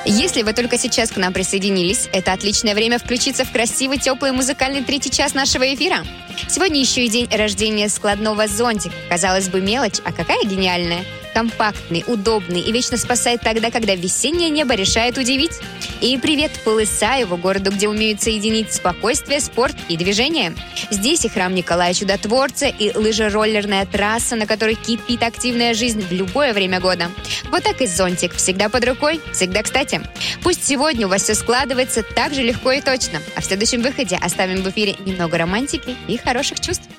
Если вы только сейчас к нам присоединились, это отличное время включиться в красивый, теплый музыкальный третий час нашего эфира. Сегодня еще и день рождения складного зонтика. Казалось бы, мелочь, а какая гениальная. Компактный, удобный и вечно спасает тогда, когда весеннее небо решает удивить. И привет Полысаеву, городу, где умеют соединить спокойствие, спорт и движение. Здесь и храм Николая Чудотворца, и лыжероллерная трасса, на которой кипит активная жизнь в любое время года. Вот так и зонтик. Всегда под рукой, всегда кстати. Пусть сегодня у вас все складывается так же легко и точно. А в следующем выходе оставим в эфире немного романтики и хороших чувств.